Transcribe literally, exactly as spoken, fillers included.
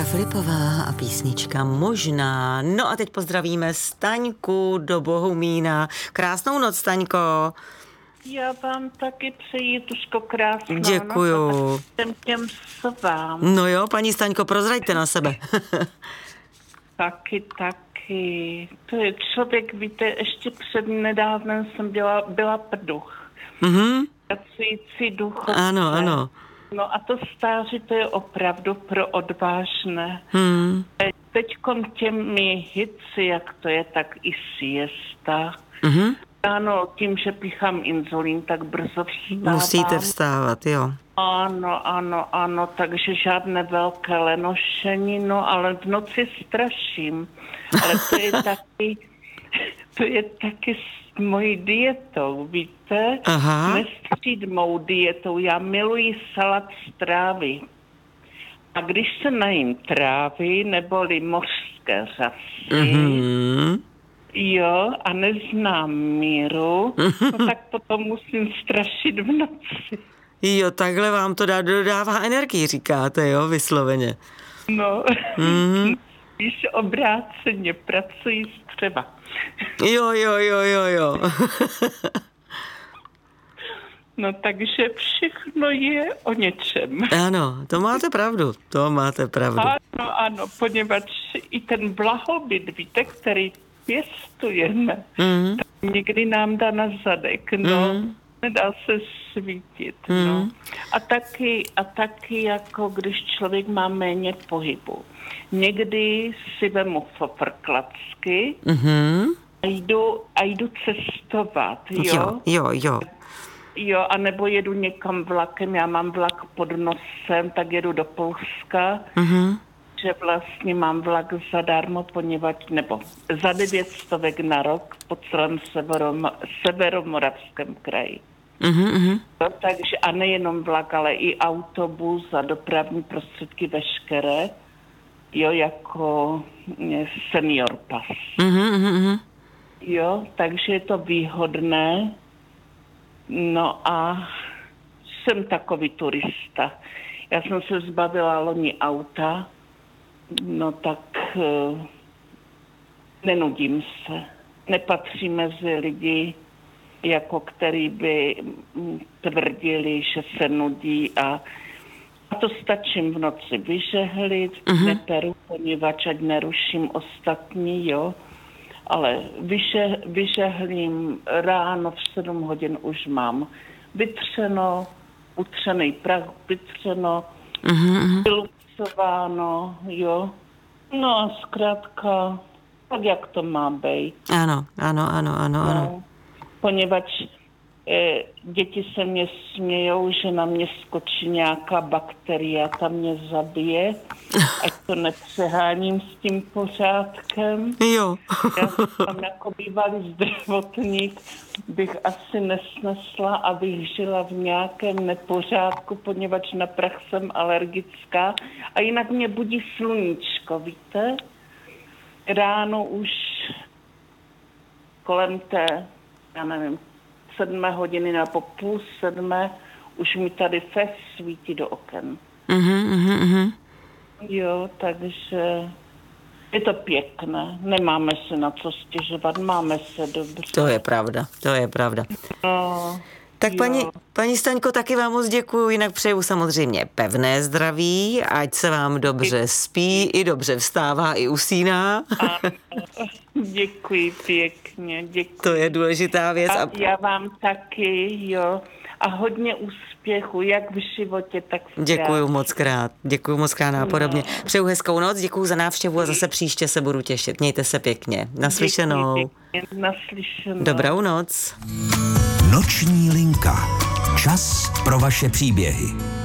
Filipová a písnička Možná. No a teď pozdravíme Staňku do Bohumína. Krásnou noc, Staňko. Já vám taky přeji, Tuško, krásnou noc. Děkuju. Těm těm sovám. No jo, paní Staňko, prozraďte na sebe. Taky, taky. To je člověk, víte, ještě před nedávnem jsem byla, byla prduch. Mhm. Pracující důchodce. Ano, ano. No a to stáří, to je opravdu pro odvážné. Hmm. Teďkom těmi hici, jak to je, tak i siesta. Mhm. Ano, tím, že píchám inzulín, tak brzo vstávám. Musíte vstávat, jo. Ano, ano, ano, takže žádné velké lenošení, no ale v noci straším. Ale to je taky, to je taky s mojí dietou, víte? Aha. Nestřídmou dietou. Já miluji salát z trávy. A když se najím trávy, neboli mořské řasy, Mhm. jo, a neznám míru, no tak potom musím strašit v noci. Jo, takhle vám to dá, dodává energii, říkáte, jo, vysloveně. No, Mhm. víš, obráceně pracuji třeba. Jo, jo, jo, jo, jo. No takže všechno je o něčem. Ano, to máte pravdu, to máte pravdu. Ano, ano, poněvadž i ten blahobyt, víte, který pěstujeme, Mhm. tak někdy nám dá na zadek, no. Mhm. Nedá se svítit, Mhm. no. A taky, a taky jako když člověk má méně pohybu. Někdy si vemu foprklacky Mhm. a jdu, a jdu cestovat, jo? Jo, jo, jo. Jo, anebo jedu někam vlakem, já mám vlak pod nosem, tak jedu do Polska, Mhm. že vlastně mám vlak zadarmo, poněvadž, nebo za devět stovek na rok po celém severom, severomoravském kraji. Mhm, mhm. No, takže a nejenom vlak, ale i autobus a dopravní prostředky veškeré, jo, jako mm, senior pas. Mhm, mhm, mhm. Jo, takže je to výhodné. No a jsem takový turista. Já jsem se zbavila loni auta, no tak uh, nenudím se. Nepatří mezi lidi, jako který by mm, tvrdili, že se nudí a, a to stačím v noci vyžehlit, Mhm. neperu, poněvadž ať neruším ostatní, jo. Ale vyže, vyžehlím ráno v sedm hodin už mám vytřeno, utřený prach, vytřeno, Mhm, mhm. vylucováno, jo. No a zkrátka, tak jak to má být. Ano, ano, ano, ano, ano. No, poněvadž eh, děti se mě smějou, že na mě skočí nějaká bakterie a ta mě zabije, ať to nepřeháním s tím pořádkem. Jo. Já tam jako bývalý zdravotník bych asi nesnesla, abych žila v nějakém nepořádku, poněvadž na prach jsem alergická a jinak mě budí sluníčko, víte? Ráno už kolem té, já nevím, sedmé hodiny nebo půl sedmé už mi tady fest svítí do oken. Mhm, mhm, mhm. Jo, takže je to pěkné. Nemáme se na co stěžovat, máme se dobře. To je pravda, to je pravda. No, Tak jo. paní, paní Staňko, taky vám moc děkuju, jinak přeju samozřejmě pevné zdraví, ať se vám dobře spí, i dobře vstává, i usíná. Ano, děkuji pěkně, děkuji. To je důležitá věc. A A já vám taky, jo. A hodně úspěchu, jak v životě, tak v děkuju práci. moc krát, děkuju moc krát nápodobně. Přeju hezkou noc, děkuju za návštěvu a zase příště se budu těšit. Mějte se pěkně. Naslyšenou. Děkuji pěkně, naslyšenou. Dobrou noc. Noční linka. Čas pro vaše příběhy.